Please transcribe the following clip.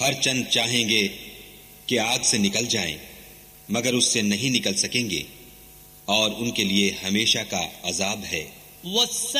हर चंद चाहेंगे कि आग से निकल जाएं, मगर उससे नहीं निकल सकेंगे और उनके लिए हमेशा का अजाब है।